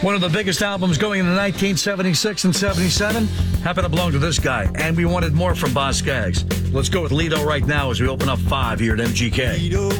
One of the biggest albums going into 1976 and 77 happened to belong to this guy, and we wanted more from Boz Scaggs. Let's go with Lido right now as we open up 5 here at MGK. Lido